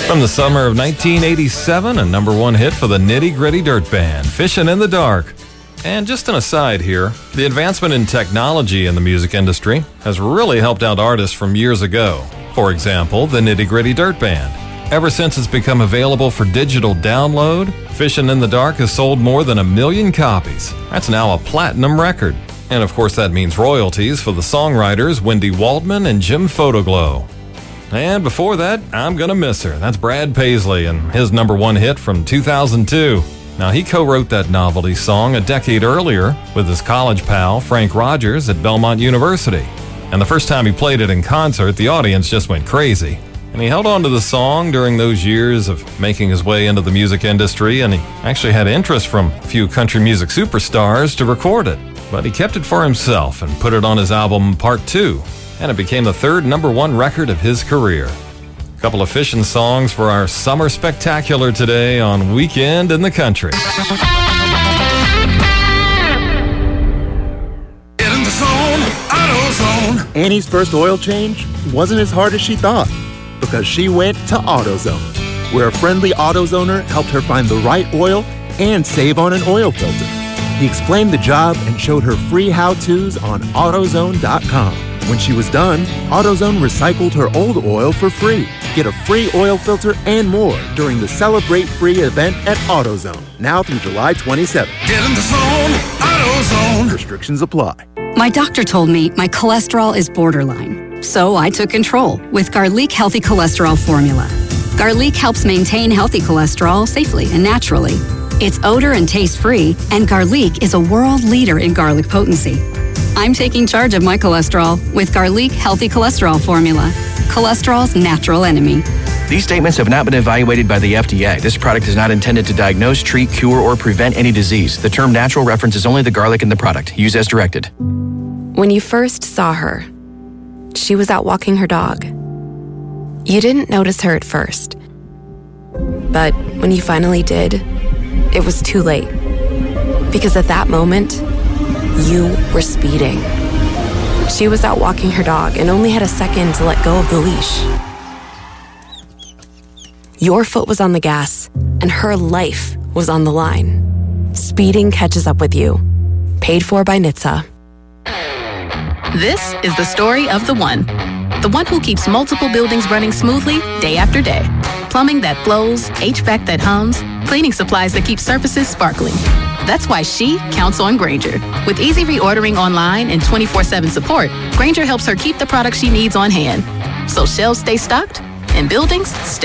From the summer of 1987, a number one hit for the Nitty Gritty Dirt Band, Fishin' in the Dark. And just an aside here, the advancement in technology in the music industry has really helped out artists from years ago. For example, the Nitty Gritty Dirt Band. Ever since it's become available for digital download, Fishin' in the Dark has sold more than 1 million copies. That's now a platinum record. And of course that means royalties for the songwriters Wendy Waldman and Jim Photoglow. And before that, I'm Gonna Miss Her. That's Brad Paisley and his number one hit from 2002. Now, he co-wrote that novelty song a decade earlier with his college pal, Frank Rogers, at Belmont University. And the first time he played it in concert, the audience just went crazy. And he held on to the song during those years of making his way into the music industry, and he actually had interest from a few country music superstars to record it. But he kept it for himself and put it on his album Part 2. And it became the third number one record of his career. A couple of Fishin' songs for our summer spectacular today on Weekend in the Country. Get in the zone, AutoZone. Annie's first oil change wasn't as hard as she thought because she went to AutoZone, where a friendly AutoZoner helped her find the right oil and save on an oil filter. He explained the job and showed her free how-tos on AutoZone.com. When she was done, AutoZone recycled her old oil for free. Get a free oil filter and more during the Celebrate Free event at AutoZone, now through July 27th. Get in the zone, AutoZone. Restrictions apply. My doctor told me my cholesterol is borderline, so I took control with Garlic Healthy Cholesterol Formula. Garlic helps maintain healthy cholesterol safely and naturally. It's odor and taste-free, and Garlic is a world leader in garlic potency. I'm taking charge of my cholesterol with Garlic Healthy Cholesterol Formula, cholesterol's natural enemy. These statements have not been evaluated by the FDA. This product is not intended to diagnose, treat, cure, or prevent any disease. The term natural references only the garlic in the product. Use as directed. When you first saw her, she was out walking her dog. You didn't notice her at first. But when you finally did, it was too late. Because at that moment, you were speeding. She was out walking her dog and only had a second to let go of the leash. Your foot was on the gas, and her life was on the line. Speeding catches up with you. Paid for by NHTSA. This is the story of the one. The one who keeps multiple buildings running smoothly day after day. Plumbing that flows, HVAC that hums, cleaning supplies that keep surfaces sparkling. That's why she counts on Grainger. With easy reordering online and 24/7 support, Grainger helps her keep the products she needs on hand. So shelves stay stocked and buildings stay